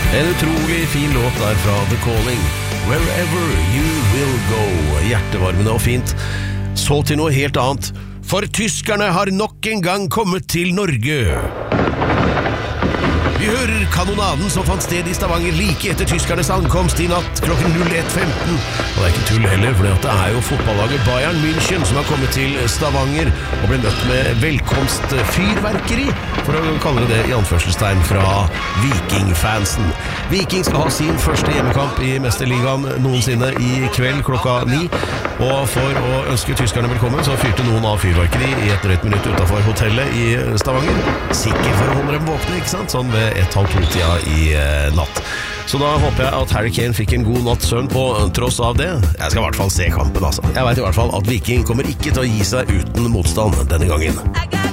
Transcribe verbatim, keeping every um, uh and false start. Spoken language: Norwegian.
En utrolig fin låt der fra The Calling. Wherever you will go. Hjertevarmende og fint. Så til noe helt annet. For tyskerne har nok en gang kommet til Norge. Vi hører kanonaden som fant sted i Stavanger like etter tyskernes ankomst i natt klokken null ett femten. Og det er ikke tull heller, for det er jo fotballaget Bayern München som har kommet til Stavanger og ble møtt med velkomstfyrverkeri, for å kalle det i anførselstegn fra Viking-fansen. Viking skal ha sin første hjemmekamp i Mesterligaen noensinne i kveld klokka ni. Og for å ønske tyskerne velkommen, så fyrte noen av fyrverkeri i et drøyt minutt utenfor hotellet i Stavanger. Sikkert for å holde dem våkne, ikke sant? Sånn ved ett halv to-tida i eh, natt. Så da håper jeg at Harry Kane fikk en god natts søvn på tross av det. Jeg skal i hvert fall se kampen, altså. Jeg vet i hvert fall at Viking kommer ikke til å gi seg uten motstand denne gangen.